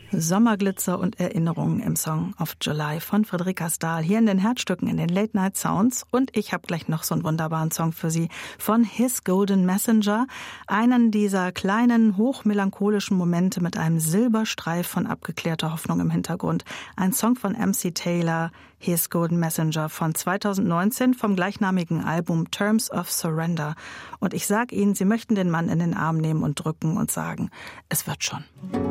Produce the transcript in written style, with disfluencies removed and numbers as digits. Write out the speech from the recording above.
Sommerglitzer und Erinnerungen im Song of July von Friederike Stahl hier in den Herzstücken, in den Late Night Sounds. Und ich habe gleich noch so einen wunderbaren Song für Sie von His Golden Messenger. Einen dieser kleinen, hochmelancholischen Momente mit einem Silberstreif von abgeklärter Hoffnung im Hintergrund. Ein Song von MC Taylor, His Golden Messenger von 2019 vom gleichnamigen Album Terms of Surrender. Und ich sag Ihnen, Sie möchten den Mann in den Arm nehmen und drücken und sagen, es wird schon.